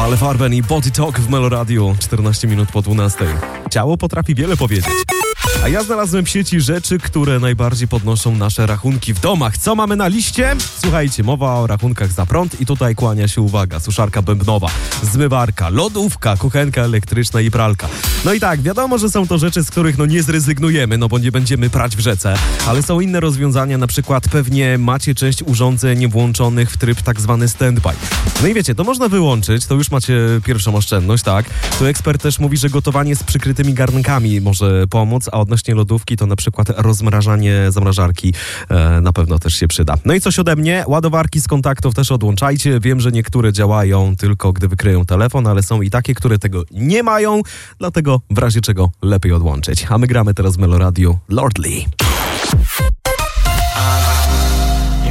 Ale Farben i Body Talk w Meloradiu, 14 minut po 12. Ciało potrafi wiele powiedzieć. A ja znalazłem w sieci rzeczy, które najbardziej podnoszą nasze rachunki w domach. Co mamy na liście? Słuchajcie, mowa o rachunkach za prąd i tutaj kłania się uwaga. Suszarka bębnowa, zmywarka, lodówka, kuchenka elektryczna i pralka. No i tak, wiadomo, że są to rzeczy, z których nie zrezygnujemy, bo nie będziemy prać w rzece. Ale są inne rozwiązania, na przykład pewnie macie część urządzeń włączonych w tryb tak zwany standby. No i wiecie, to można wyłączyć, to już macie pierwszą oszczędność, tak? Tu ekspert też mówi, że gotowanie z przykrytymi garnkami może pomóc, a odnośnie lodówki to na przykład rozmrażanie zamrażarki na pewno też się przyda. No i coś ode mnie, ładowarki z kontaktów też odłączajcie. Wiem, że niektóre działają tylko gdy wykryją telefon, ale są i takie, które tego nie mają, dlatego w razie czego lepiej odłączyć. A my gramy teraz w Meloradiu Lord Lee.